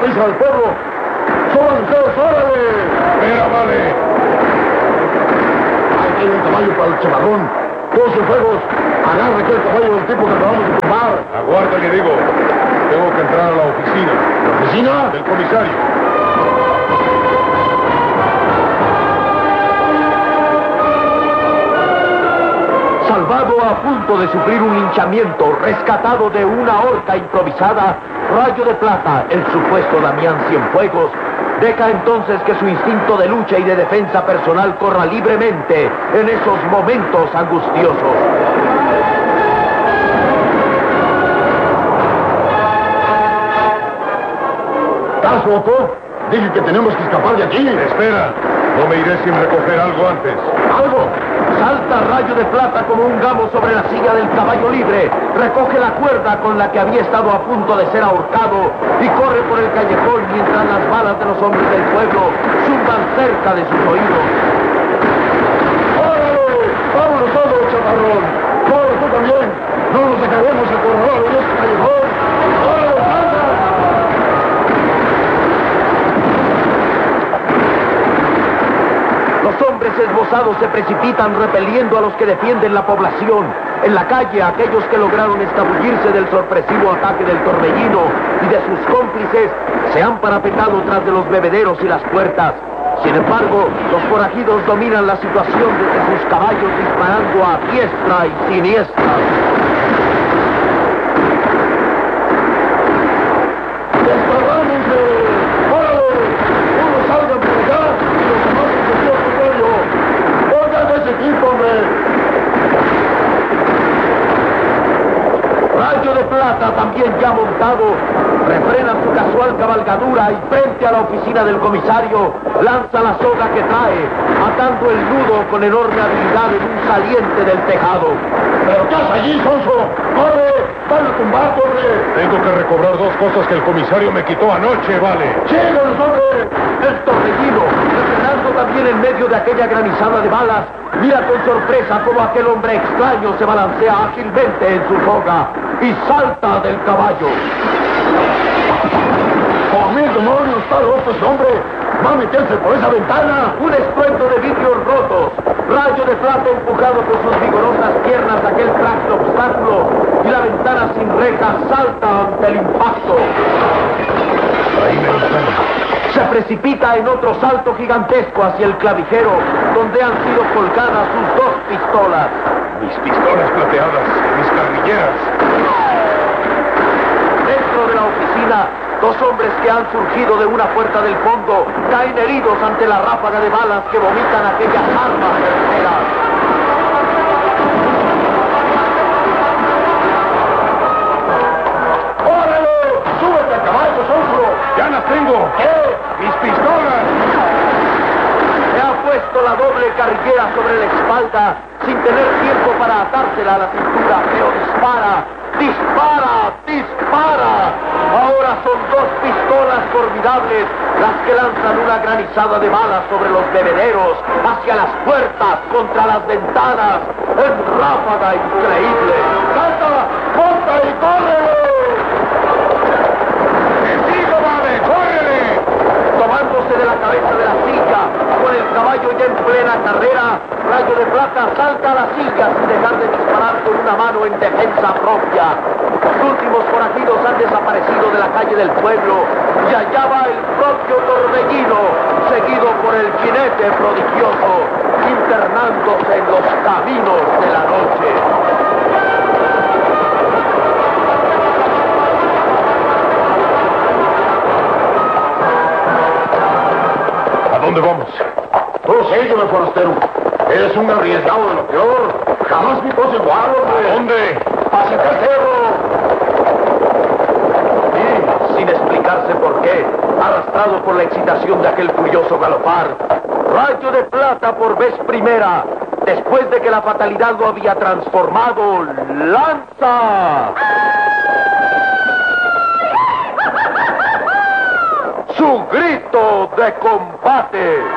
prisa al pueblo. ¡Suban ustedes, órale! ¡Mira, vale! Ahí hay un caballo para el chamarrón. Todos sus fuegos. Agarra aquel caballo del tipo que acabamos de tumbar. Aguarda que digo. Tengo que entrar a la oficina. ¿La oficina? Del comisario. Salvado a punto de sufrir un linchamiento, rescatado de una horca improvisada, Rayo de Plata, el supuesto Damián Cienfuegos, deja entonces que su instinto de lucha y de defensa personal corra libremente en esos momentos angustiosos. ¿Estás loco? Dije que tenemos que escapar de aquí. Espera. No me iré sin recoger algo antes. ¡Algo! Salta Rayo de Plata como un gamo sobre la silla del caballo libre, recoge la cuerda con la que había estado a punto de ser ahorcado y corre por el callejón mientras las balas de los hombres del pueblo zumban cerca de sus oídos. ¡Órale! ¡Vámonos todos, chaparrón! ¡Corre tú también! ¡No nos dejaremos acorralar en este callejón! ¡Órale, anda! Los hombres esbozados se precipitan repeliendo a los que defienden la población. En la calle, aquellos que lograron escabullirse del sorpresivo ataque del Torbellino y de sus cómplices se han parapetado tras de los bebederos y las puertas. Sin embargo, los forajidos dominan la situación desde sus caballos disparando a diestra y siniestra. Rayo de Plata, también ya montado, refrena su casual cabalgadura y frente a la oficina del comisario lanza la soga que trae, atando el nudo con enorme habilidad en un saliente del tejado. ¿Pero qué haces allí, Sonso? ¡Corre! ¡Van a tumbar, corre! Tengo que recobrar dos cosas que el comisario me quitó anoche, vale. ¡Síganos, hombre! El Torbellino, refrenando también en medio de aquella granizada de balas, mira con sorpresa cómo aquel hombre extraño se balancea ágilmente en su soga y salta del caballo. ¡Oh, mil demonios! ¡Está loco ese hombre! ¡Va a meterse por esa ventana! Un estruendo de vidrios rotos. Rayo de Plata empujado por sus vigorosas piernas aquel frágil obstáculo y la ventana sin rejas salta ante el impacto. Ahí me están. Se precipita en otro salto gigantesco hacia el clavijero, donde han sido colgadas sus dos pistolas. Mis pistolas plateadas, mis carrilleras. Dentro de la oficina, dos hombres que han surgido de una puerta del fondo caen heridos ante la ráfaga de balas que vomitan aquellas armas certeras. ¡Órale! ¡Súbete al caballo, Sonso! ¡Ya las tengo! ¿Qué? ¡Mis pistolas! Se ha puesto la doble carrillera sobre la espalda sin tener tiempo para atársela a la cintura, pero dispara, dispara, dispara. Ahora son dos pistolas formidables las que lanzan una granizada de balas sobre los bebederos, hacia las puertas, contra las ventanas, en ráfaga increíble. ¡Salta! ¡Monta y corre! ¡Te sigo, vale! ¡Córrele! Tomándose de la cabeza de la silla, con el caballo ya en plena carrera, Rayo de Plata salta a la silla sin dejar de disparar con una mano en defensa propia. Los últimos forajidos han desaparecido de la calle del pueblo y allá va el propio Torbellino, seguido por el jinete prodigioso, internándose en los caminos de la noche. ¿A dónde vamos? Tú sígueme, forastero. Eres un arriesgado de lo peor. Jamás vi cosa igual, hombre. ¿A dónde? ¡Hacia el cerro! Y, sin explicarse por qué, arrastrado por la excitación de aquel furioso galopar, Rayo de Plata por vez primera, después de que la fatalidad lo había transformado, lanza su grito de combate.